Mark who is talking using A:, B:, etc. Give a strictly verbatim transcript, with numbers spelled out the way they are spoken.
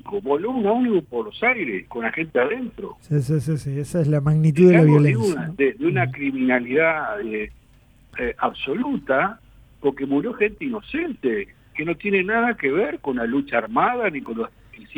A: cinco, voló un ómnibus por los aires con la gente adentro.
B: Sí, sí, sí, sí, esa es la magnitud de la
A: De
B: violencia,
A: una,
B: ¿no?
A: de, de una
B: Mm.
A: criminalidad eh, eh, absoluta, porque murió gente inocente, que no tiene nada que ver con la lucha armada ni con los